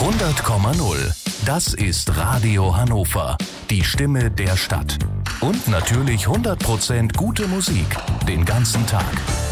100,0. Das ist Radio Hannover. Die Stimme der Stadt. Und natürlich 100% gute Musik. Den ganzen Tag.